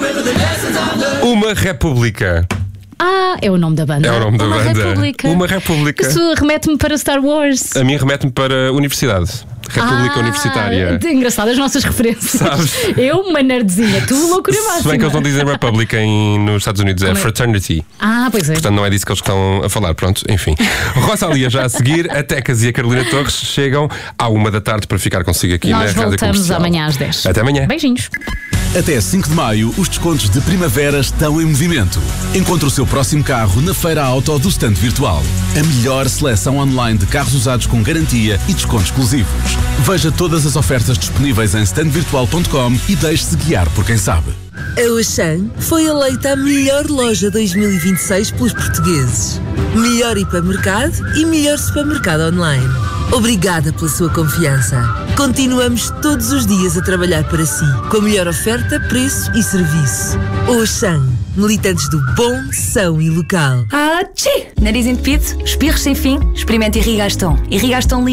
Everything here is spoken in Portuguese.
Uma República. É o nome da banda. É o nome da Uma banda. República. Uma República. Isso remete-me para Star Wars. A mim remete-me para a Universidade. República Universitária. Engraçado, as nossas referências. Sabes? Eu, uma nerdzinha, tu loucura máxima. Se bem que eles não dizem Republic nos Estados Unidos, é Fraternity. Pois é. Portanto, não é disso que eles estão a falar. Pronto, enfim. Rosalia já a seguir, a Tecas e a Carolina Torres chegam à 1 da tarde para ficar consigo aqui na Nós Rádio voltamos Comercial. amanhã às 10. Até amanhã. Beijinhos. Até 5 de maio, os descontos de primavera estão em movimento. Encontre o seu próximo carro na Feira Auto do Stand Virtual. A melhor seleção online de carros usados com garantia e descontos exclusivos. Veja todas as ofertas disponíveis em standvirtual.com e deixe-se guiar por quem sabe. A Auchan foi eleita a melhor loja 2026 pelos portugueses. Melhor hipermercado e melhor supermercado online. Obrigada pela sua confiança. Continuamos todos os dias a trabalhar para si, com a melhor oferta, preço e serviço. Auchan, militantes do bom, são e local. Nariz entupido, espirros sem fim, experimente Irrigaston. Irrigaston limpa